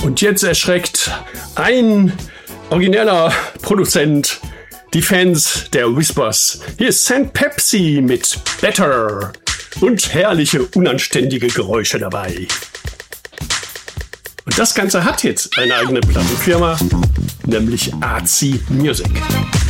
Und jetzt erschreckt ein origineller Produzent die Fans der Whispers. Hier ist St. Pepsi mit Better und herrliche, unanständige Geräusche dabei. Und das Ganze hat jetzt eine eigene Plattenfirma, nämlich Artsy Music.